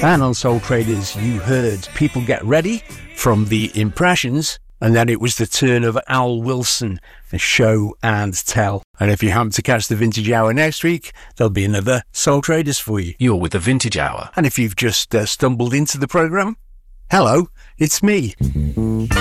And on Soul Traders, you heard People Get Ready from The Impressions, and then it was the turn of Al Wilson, the Show and Tell. And if you happen to catch the Vintage Hour next week, there'll be another Soul Traders for you. You're with the Vintage Hour. And if you've just stumbled into the programme, hello, it's me.